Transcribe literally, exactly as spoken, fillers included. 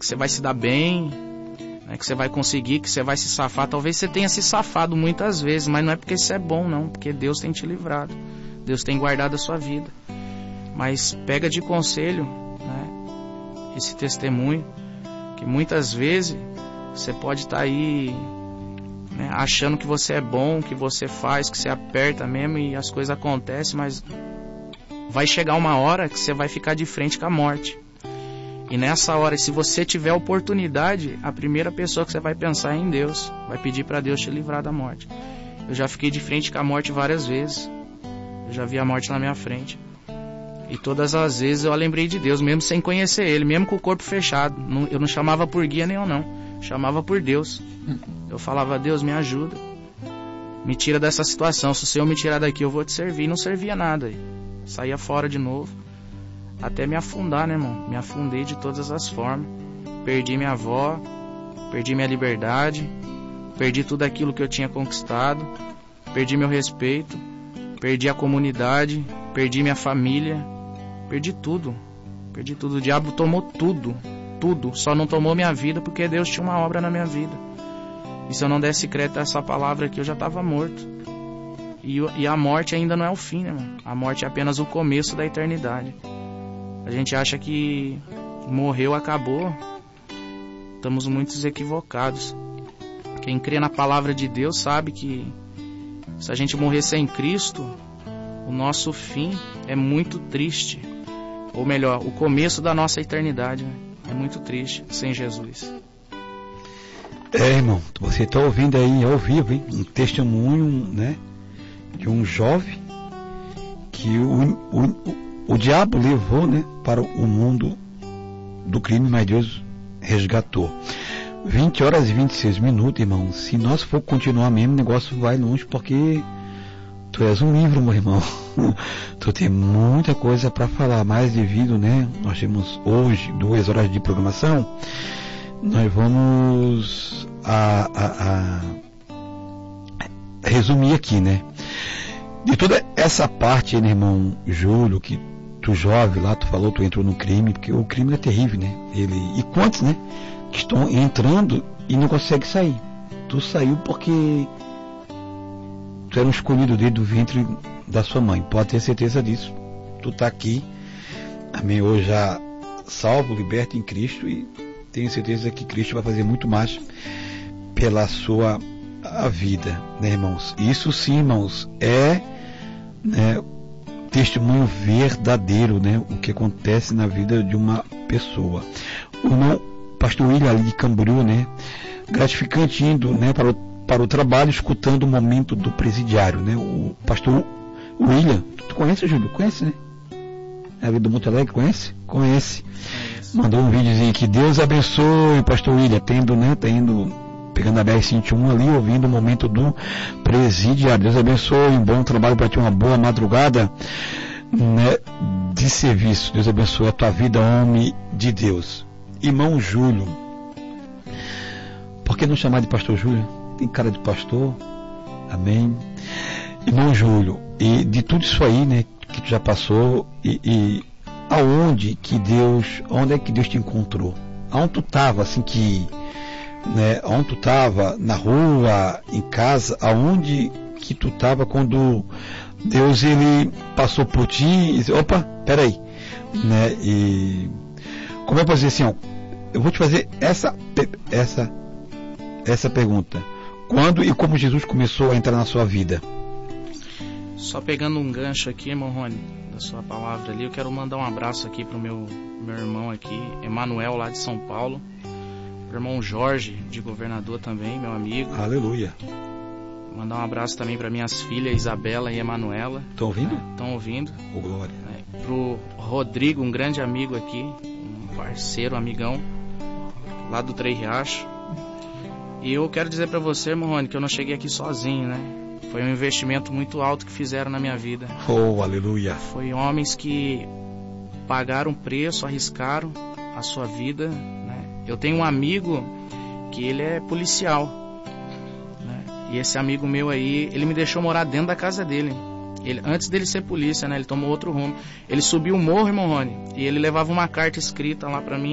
que você vai se dar bem, né, que você vai conseguir, que você vai se safar. Talvez você tenha se safado muitas vezes, mas não é porque isso é bom, não, porque Deus tem te livrado, Deus tem guardado a sua vida. Mas pega de conselho, né, esse testemunho, que muitas vezes você pode estar aí, né, achando que você é bom, que você faz, que você aperta mesmo e as coisas acontecem, mas vai chegar uma hora que você vai ficar de frente com a morte. E nessa hora, se você tiver oportunidade, a primeira pessoa que você vai pensar é em Deus, vai pedir para Deus te livrar da morte. Eu já fiquei de frente com a morte várias vezes, eu já vi a morte na minha frente, e todas as vezes eu lembrei de Deus, mesmo sem conhecer Ele, mesmo com o corpo fechado. Eu não chamava por guia nenhum não, chamava por Deus. Eu falava: Deus, me ajuda, me tira dessa situação, se o Senhor me tirar daqui eu vou te servir. E não servia nada, saía fora de novo, até me afundar, né, irmão? Me afundei de todas as formas, perdi minha avó, perdi minha liberdade, perdi tudo aquilo que eu tinha conquistado, perdi meu respeito, perdi a comunidade, perdi minha família, perdi tudo, perdi tudo. O diabo tomou tudo, tudo, só não tomou minha vida porque Deus tinha uma obra na minha vida. E se eu não desse crédito a essa palavra aqui, eu já estava morto. E, e a morte ainda não é o fim, né, mano? A morte é apenas o começo da eternidade. A gente acha que morreu, acabou. Estamos muito equivocados. Quem crê na palavra de Deus sabe que se a gente morrer sem Cristo, o nosso fim é muito triste. Ou melhor, o começo da nossa eternidade, né? É muito triste sem Jesus. É, irmão, você está ouvindo aí ao vivo, hein? Um testemunho, né, de um jovem que o, o, o, o diabo levou, né, para o mundo do crime, mas Deus resgatou. vinte horas e vinte e seis minutos, irmão. Se nós for continuar mesmo, o negócio vai longe, porque tu és um livro, meu irmão. Tu tem muita coisa para falar, mas devido, né, nós temos hoje duas horas de programação, nós vamos a, a, a resumir aqui, né? De toda essa parte, né, irmão Júlio, que tu jovem lá, tu falou, tu entrou no crime, porque o crime é terrível, né? Ele, e quantos, né, que estão entrando e não conseguem sair? Tu saiu porque tu era um escolhido desde o ventre da sua mãe, pode ter certeza disso. Tu tá aqui, amém, hoje já salvo, liberto em Cristo, e tenho certeza que Cristo vai fazer muito mais pela sua a vida, né, irmãos? Isso sim, irmãos, é, né, testemunho verdadeiro, né, o que acontece na vida de uma pessoa. O irmão pastor William ali de Camboriú, né, gratificante indo, né, para o, para o trabalho, escutando o momento do presidiário, né, o pastor William, tu conhece, Júlio? Conhece, né? É ali do Monte Alegre, conhece? Conhece. Mandou um videozinho aqui: Deus abençoe, pastor William, tendo, né, tá indo, pegando a B R cento e um ali, ouvindo o momento do presidiário. Deus abençoe, um bom trabalho para ti, uma boa madrugada, né, de serviço. Deus abençoe a tua vida, homem de Deus. Irmão Júlio, por que não chamar de pastor Júlio? Tem cara de pastor, amém. Irmão Júlio, e de tudo isso aí, né, que tu já passou, e, e aonde que Deus, onde é que Deus te encontrou? Aonde tu estava, assim, que, né, aonde tu estava, na rua, em casa, aonde que tu estava quando Deus, ele passou por ti e disse: opa, peraí, né, e como é que eu dizer assim, ó, eu vou te fazer essa, essa, essa pergunta: quando e como Jesus começou a entrar na sua vida? Só pegando um gancho aqui, irmão Rony, da sua palavra ali, eu quero mandar um abraço aqui pro meu, meu irmão aqui, Emanuel, lá de São Paulo, pro irmão Jorge, de Governador também, meu amigo. Aleluia. Mandar um abraço também para minhas filhas, Isabela e Emanuela. Estão ouvindo? Estão é, ouvindo. Oh, glória. É, pro Rodrigo, um grande amigo aqui, um parceiro, amigão, lá do Três Riachos. E eu quero dizer para você, irmão Rony, que eu não cheguei aqui sozinho, né? Foi um investimento muito alto que fizeram na minha vida. Oh, aleluia. Foi homens que pagaram preço, arriscaram a sua vida, né? Eu tenho um amigo que ele é policial, né? E esse amigo meu aí, ele me deixou morar dentro da casa dele. Ele, antes dele ser polícia, né? Ele tomou outro rumo. Ele subiu o morro, irmão Rony, e ele levava uma carta escrita lá pra mim.